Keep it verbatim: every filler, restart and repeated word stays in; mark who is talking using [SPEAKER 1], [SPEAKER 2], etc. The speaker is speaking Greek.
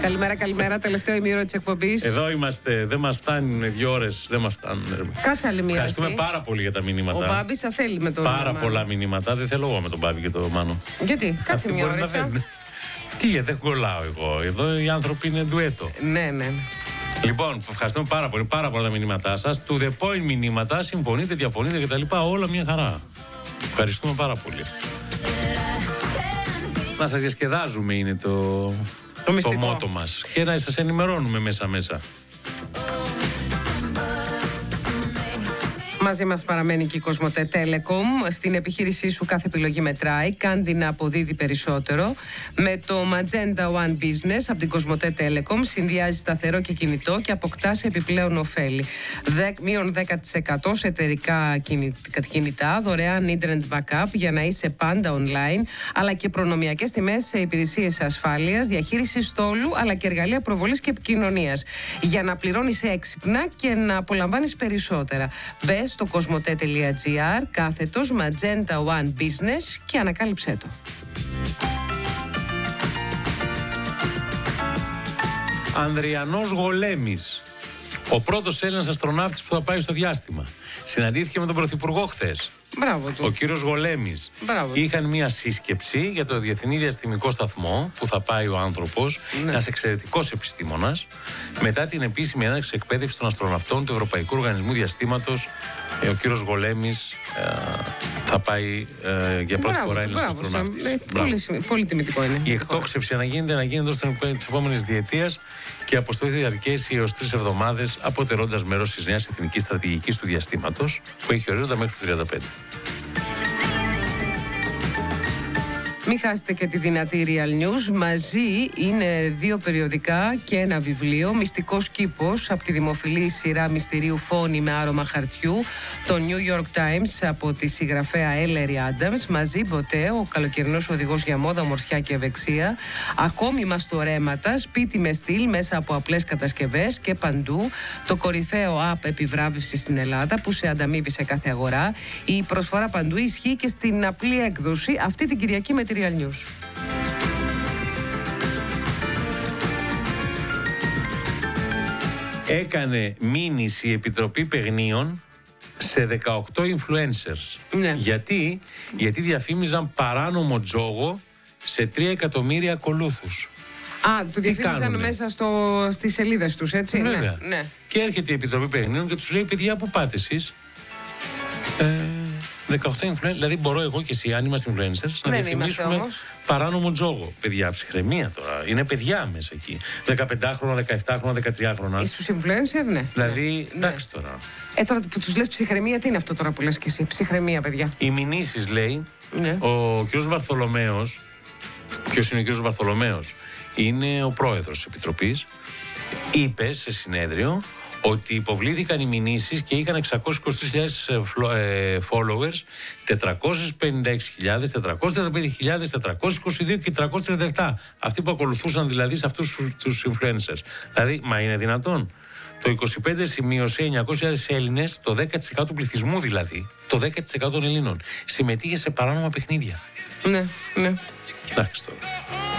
[SPEAKER 1] Καλημέρα, καλημέρα. Τελευταίο ημίωρο της εκπομπής.
[SPEAKER 2] Εδώ είμαστε. Δεν μας φτάνουν δύο ώρες. Δεν μας φτάνουν.
[SPEAKER 1] Κάτσε άλλη μία.
[SPEAKER 2] Ευχαριστούμε πάρα πολύ για τα μηνύματα.
[SPEAKER 1] Ο Μπάμπης θα θέλει με τον
[SPEAKER 2] Πάρα
[SPEAKER 1] Μάνο.
[SPEAKER 2] πολλά μηνύματα. Δεν θέλω εγώ με τον Μπάμπη και τον Μάνο.
[SPEAKER 1] Γιατί, κάτσε μία ώρα.
[SPEAKER 2] Τι, δεν κολλάω εγώ. Εδώ οι άνθρωποι είναι ντουέτο.
[SPEAKER 1] Ναι, ναι.
[SPEAKER 2] Λοιπόν, ευχαριστούμε πάρα πολύ. Πάρα πολλά τα μηνύματά σας. To the point μηνύματα. Συμφωνείτε, διαφωνείτε κτλ. Όλα μια χαρά. Ευχαριστούμε πάρα πολύ. Να σας διασκεδάζουμε είναι το,
[SPEAKER 1] το,
[SPEAKER 2] το μότο μας. Και να σας ενημερώνουμε μέσα-μέσα.
[SPEAKER 1] Μαζί μας παραμένει και η Κοσμοτέ Telecom. Στην επιχείρησή σου κάθε επιλογή μετράει. Κάντε να αποδίδει περισσότερο. Με το Magenta One Business από την Κοσμοτέ Telecom συνδυάζει σταθερό και κινητό και αποκτάς επιπλέον ωφέλη. Μείον δέκα τοις εκατό σε εταιρικά κινητά, δωρεάν internet backup για να είσαι πάντα online, αλλά και προνομιακές τιμές σε υπηρεσίες ασφάλειας, διαχείριση στόλου, αλλά και εργαλεία προβολής και επικοινωνίας. Για να πληρώνεις έξυπνα και να απολαμβάνεις περισσότερα. Μπες στο κοσμοτέ.gr κάθετος Magenta One Business και ανακάλυψέ το.
[SPEAKER 2] Ανδριανός Γολέμης, ο πρώτος Έλληνας αστροναύτης που θα πάει στο διάστημα. Συναντήθηκε με τον Πρωθυπουργό χθες.
[SPEAKER 1] Μπράβο του.
[SPEAKER 2] Ο κύριος Γολέμης.
[SPEAKER 1] Μπράβο.
[SPEAKER 2] Είχαν μια σύσκεψη για το Διεθνή Διαστημικό Σταθμό που θα πάει ο άνθρωπος, ναι. Ένας εξαιρετικός επιστήμονας, μετά την επίσημη έναρξη εκπαίδευση των αστροναυτών του Ευρωπαϊκού Οργανισμού Διαστήματος. Ε, ο κύριος Γολέμης ε, θα πάει ε, για πρώτη
[SPEAKER 1] μπράβο,
[SPEAKER 2] φορά Έλληνας αστροναύτης.
[SPEAKER 1] Ε, πολύ, πολύ τιμητικό είναι.
[SPEAKER 2] Η εκτόξευση αναγίνεται να γίνεται ως τις επόμενες διετίας και η αποστολή θα διαρκέσει έως τρεις εβδομάδες, αποτελώντας μέρος της νέας εθνικής στρατηγικής του διαστήματος που έχει ορίζοντα μέχρι το τριάντα πέντε.
[SPEAKER 1] Μην χάσετε και τη δυνατή Real News. Μαζί είναι δύο περιοδικά και ένα βιβλίο. Μυστικός κήπος από τη δημοφιλή σειρά μυστηρίου Φόνη με άρωμα χαρτιού. Το New York Times από τη συγγραφέα Ellery Adams. Μαζί ποτέ ο καλοκαιρινός οδηγός για μόδα, ομορφιά και ευεξία. Ακόμη μαστορέματα, σπίτι με στυλ μέσα από απλές κατασκευές και παντού. Το κορυφαίο app επιβράβευση στην Ελλάδα που σε ανταμείβει σε κάθε αγορά. Η προσφορά παντού ισχύει και στην απλή έκδοση αυτή την Κυριακή με τη Real News.
[SPEAKER 2] Έκανε μήνυση η Επιτροπή Παιγνίων σε δεκαοκτώ influencers.
[SPEAKER 1] Ναι.
[SPEAKER 2] Γιατί, γιατί διαφήμιζαν παράνομο τζόγο σε τρία εκατομμύρια ακολούθους.
[SPEAKER 1] Α, το διαφήμιζαν μέσα στο, στις σελίδες τους, έτσι.
[SPEAKER 2] Βέβαια.
[SPEAKER 1] Ναι, ναι.
[SPEAKER 2] Και έρχεται η Επιτροπή Παιγνίων και τους λέει: παιδιά, πού πάτε εσείς? Ε, δεκαοκτώ influencers, δηλαδή μπορώ εγώ και εσύ, αν είμαστε influencers, να
[SPEAKER 1] δεν
[SPEAKER 2] διαφημίσουμε παράνομο τζόγο. Παιδιά, ψυχραιμία τώρα. Είναι παιδιά μέσα εκεί. δεκαπεντάχρονα, δεκαεπτάχρονα, δεκατριάχρονα.
[SPEAKER 1] Στους influencer, ναι.
[SPEAKER 2] Δηλαδή,
[SPEAKER 1] ναι.
[SPEAKER 2] εντάξει τώρα.
[SPEAKER 1] Ε, τώρα που τους λες ψυχραιμία, τι είναι αυτό τώρα που λες και εσύ? Ψυχραιμία, παιδιά.
[SPEAKER 2] Οι μηνύσεις, λέει,
[SPEAKER 1] ναι.
[SPEAKER 2] ο κ. Βαρθολομέος. Ποιος είναι ο κ. Βαρθολομέος? Είναι ο πρόεδρος της Επιτροπής. Είπε σε συνέδριο ότι υποβλήθηκαν οι μηνύσεις και είχαν εξακόσιες είκοσι τρεις χιλιάδες followers, τετρακόσιες πενήντα έξι χιλιάδες, τετρακόσιες τριάντα πέντε χιλιάδες, τετρακόσιες είκοσι δύο και τριακόσιες τριάντα επτά. Αυτοί που ακολουθούσαν δηλαδή σε αυτούς τους influencers. Δηλαδή, μα είναι δυνατόν? Το είκοσι πέντε σημείωσε εννιακόσιες χιλιάδες Έλληνες, το δέκα τοις εκατό του πληθυσμού δηλαδή, το δέκα τοις εκατό των Ελλήνων, συμμετείχε σε παράνομα παιχνίδια.
[SPEAKER 1] Ναι, ναι.
[SPEAKER 2] Εντάξει τώρα.